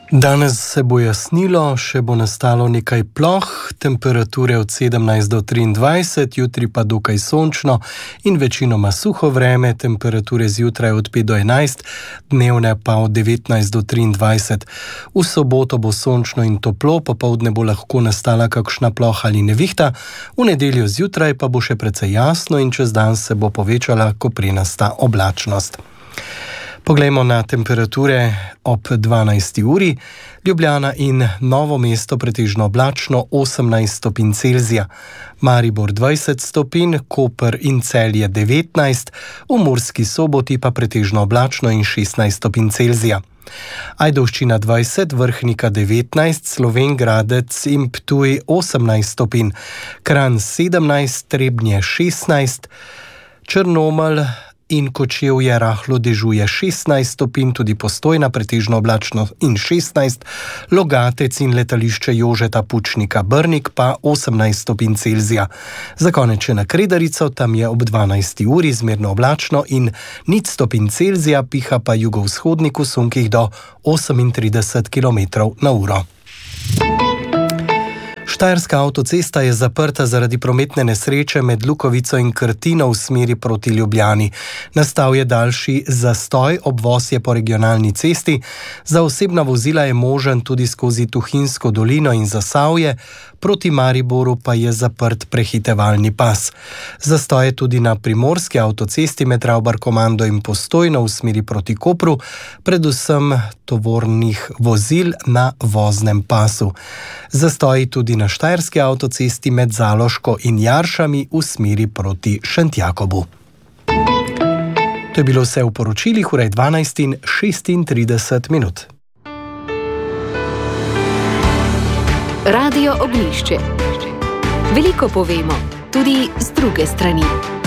Danes se bo jasnilo, še bo nastalo nekaj ploh, temperature od 17 do 23, jutri pa dokaj sončno in večinoma suho vreme, temperature zjutraj od 5 do 11, dnevne pa od 19 do 23. V soboto bo sončno in toplo, popoldne bo lahko nastala kakšna ploha ali nevihta, v nedeljo zjutraj pa bo še precej jasno in čez dan se bo povečala koprenasta oblačnost. Poglejmo na temperature ob 12. uri. Ljubljana in Novo mesto pretežno oblačno 18 stopinj Celzija, Maribor 20 stopinj, Koper in Celje 19, v Murski Soboti pa pretežno oblačno in 16 stopinj Celzija. Ajdovščina 20, Vrhnika 19, Slovenj Gradec in Ptuj 18 stopinj, Kranj 17, Trebnje 16, Črnomelj in Kočevje rahlo dežuje 16 stopinj, tudi Postojna pretežno oblačno in 16, Logatec in letališče Jožeta Pučnika Brnik pa 18 stopinj Celzija. Za konec še na Kredarico, tam je ob 12. uri zmerno oblačno in 0 stopinj Celzija, piha pa jugovzhodnik v sunkih do 38 km/h. Štajerska avtocesta je zaprta zaradi prometne nesreče med Lukovico in Krtino v smeri proti Ljubljani. Nastal je daljši zastoj, obvoz je po regionalni cesti, za osebna vozila je možen tudi skozi Tuhinjsko dolino in Zasavje, proti Mariboru pa je zaprt prehitevalni pas. Zastoj je tudi na primorski avtocesti med Ravbarkomando in Postojno v smeri proti Kopru, predvsem tovornih vozil na voznem pasu. Zastoj tudi na štajerski avtocesti med Zaloško in Jaršami v smeri proti Šentjakobu. To je bilo vse v poročilih, ura je 12:36. Radio Ognjišče. Veliko povemo, tudi z druge strani.